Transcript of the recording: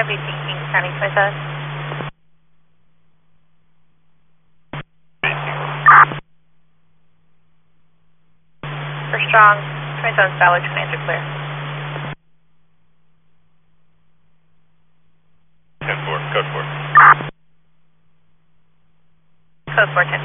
RBC King County 27. For strong, 27 Ballard, transfer clear. 10-4, code 4. Code 4, 10.